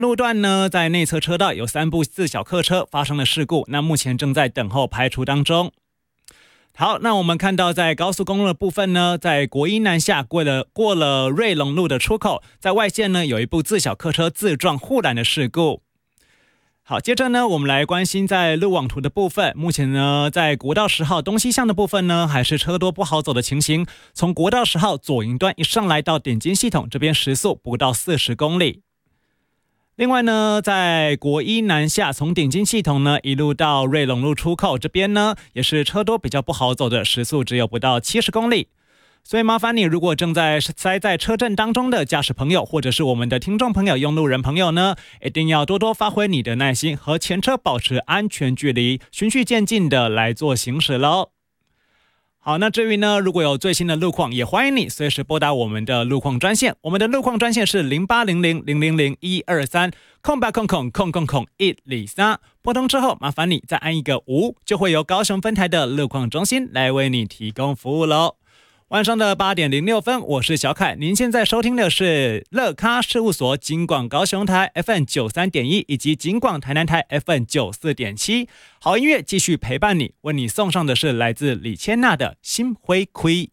路段呢，在内侧车道有3部自小客车发生了事故，那目前正在等候排除当中。好，那我们看到在高速公路的部分呢，在国一南下过了瑞隆路的出口，在外线呢有一部自小客车自撞护栏的事故。好，接着呢，我们来关心在路网图的部分。目前呢，在国道10号东西向的部分呢，还是车多不好走的情形。从国道10号左营端一上来到点金系统这边，时速不到40公里。另外呢，在国一南下从点金系统呢一路到瑞隆路出口这边呢，也是车多比较不好走的，时速只有不到70公里。所以麻烦你，如果正在塞在车阵当中的驾驶朋友，或者是我们的听众朋友、用路人朋友呢，一定要多多发挥你的耐心，和前车保持安全距离，循序渐进的来做行驶咯。好，那至于呢，如果有最新的路况，也欢迎你随时拨打我们的路况专线。我们的路况专线是0800000123，空白空空空空空123。拨通之后，麻烦你再按一个5，就会由高雄分台的路况中心来为你提供服务咯。晚上的8点06分，我是小凯。您现在收听的是乐咖事务所金广高雄台 FM93.1 以及金广台南台 FM94.7。好音乐继续陪伴你，为你送上的是来自李千娜的心灰灰。